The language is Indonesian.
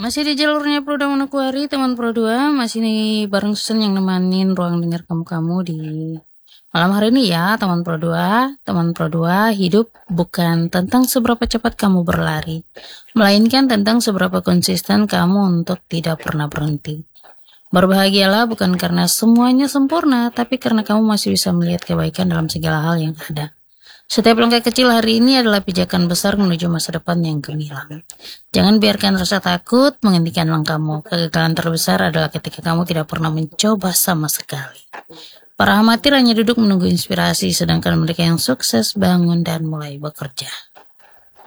Masih di jalurnya Pro dan Manokwari, teman Pro 2. Masih nih bareng Susan yang nemanin ruang dengar kamu di malam hari ini ya, teman Pro 2. Teman Pro 2, hidup bukan tentang seberapa cepat kamu berlari, melainkan tentang seberapa konsisten kamu untuk tidak pernah berhenti. Berbahagialah bukan karena semuanya sempurna, tapi karena kamu masih bisa melihat kebaikan dalam segala hal yang ada. Setiap langkah kecil hari ini adalah pijakan besar menuju masa depan yang gemilang. Jangan biarkan rasa takut menghentikan langkahmu. Kegagalan terbesar adalah ketika kamu tidak pernah mencoba sama sekali. Para amatir hanya duduk menunggu inspirasi, sedangkan mereka yang sukses bangun dan mulai bekerja.